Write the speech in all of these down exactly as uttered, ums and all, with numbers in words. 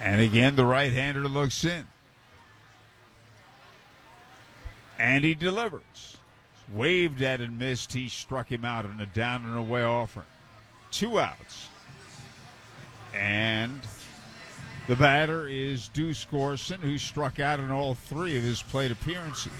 And again, the right-hander looks in. And he delivers. Waved at and missed. He struck him out in a down and away offering. Two outs. And the batter is Deuce Gorson, who struck out in all three of his plate appearances.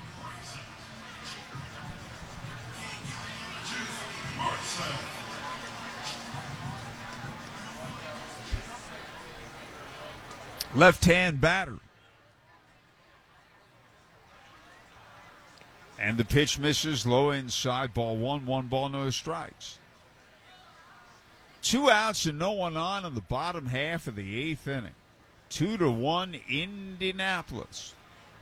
Left-hand batter. And the pitch misses, low inside, ball one, one ball, no strikes. Two outs and no one on in the bottom half of the eighth inning. Two to one, Indianapolis.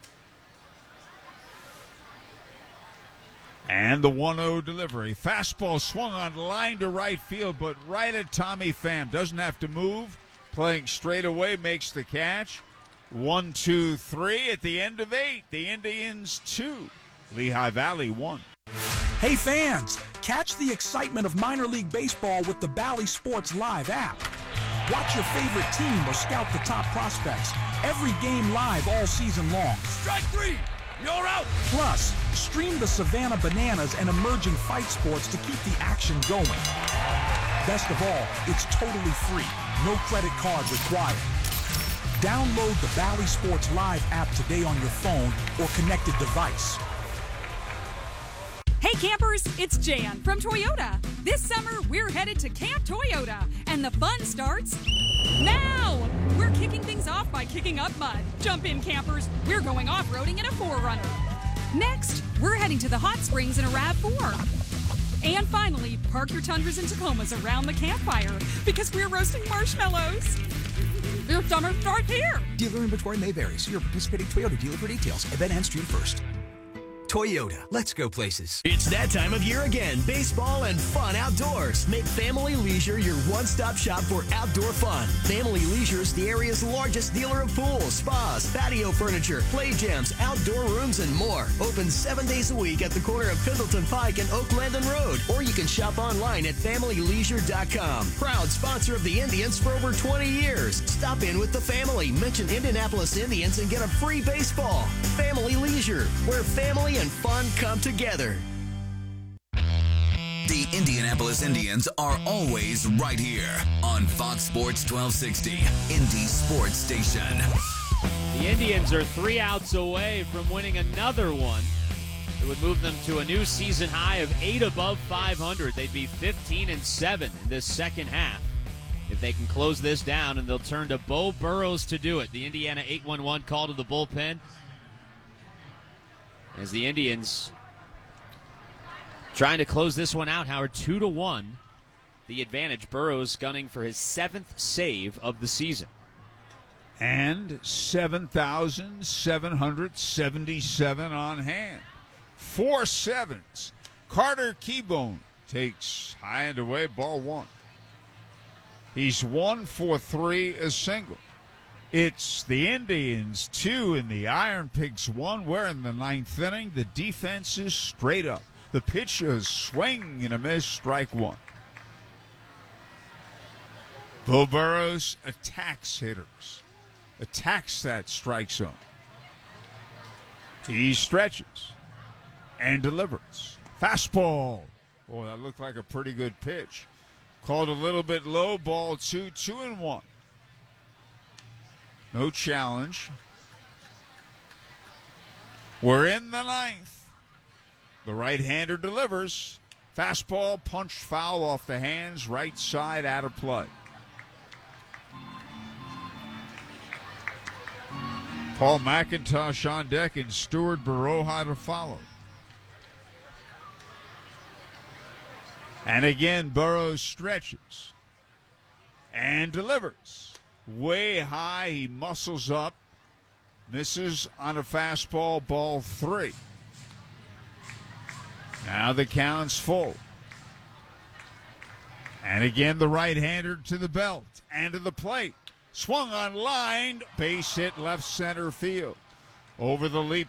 And the one oh delivery. Fastball swung on line to right field, but right at Tommy Pham. Doesn't have to move. Playing straight away, makes the catch. One, two, three at the end of eight. The Indians two. Lehigh Valley one. Hey fans, catch the excitement of minor league baseball with the Bally Sports Live app. Watch your favorite team or scout the top prospects. Every game live all season long. Strike three, you're out. Plus, stream the Savannah Bananas and emerging fight sports to keep the action going. Best of all, it's totally free. No credit card required. Download the Bally Sports Live app today on your phone or connected device. Hey campers, it's Jan from Toyota. This summer, we're headed to Camp Toyota, and the fun starts now. We're kicking things off by kicking up mud. Jump in, campers. We're going off-roading in a four runner. Next, we're heading to the hot springs in a RAV four. And finally, park your Tundras and Tacomas around the campfire because we're roasting marshmallows. Your summer starts here. Dealer inventory may vary. See your participating Toyota dealer for details. Event ends June first. Toyota, let's go places. It's that time of year again. Baseball and fun outdoors. Make Family Leisure your one-stop shop for outdoor fun. Family Leisure is the area's largest dealer of pools, spas, patio furniture, play gyms, outdoor rooms, and more. Open seven days a week at the corner of Pendleton Pike and Oak Landon Road. Or you can shop online at family leisure dot com. Proud sponsor of the Indians for over twenty years. Stop in with the family. Mention Indianapolis Indians and get a free baseball. Family Leisure, where family and fun come together. The Indianapolis Indians are always right here on Fox Sports twelve sixty, Indy Sports Station. The Indians are three outs away from winning another one. It would move them to a new season high of eight above five hundred. They'd be fifteen and seven in this second half if they can close this down, and they'll turn to Beau Burrows to do it. The Indiana eight one one call to the bullpen as the Indians trying to close this one out. Howard, two to one, the advantage. Burrows gunning for his seventh save of the season. And seven thousand seven hundred seventy-seven on hand. Four sevens. Carter Keybone takes high and away, ball one. He's one for three, a single. It's the Indians two and the Iron Pigs one. We're in the ninth inning. The defense is straight up. The pitch is swing and a miss, strike one. Beau Burrows attacks hitters. Attacks that strike zone. He stretches and delivers. Fastball. Oh, that looked like a pretty good pitch. Called a little bit low, ball two, two and one. No challenge. We're in the ninth. The right-hander delivers. Fastball punched foul off the hands, right side out of play. Paul McIntosh on deck and Stuart Baroja to follow. And again, Burrows stretches and delivers. Way high, he muscles up, misses on a fastball, ball three. Now the count's full. And again, the right-hander to the belt and to the plate. Swung on line, base hit left center field. Over the leap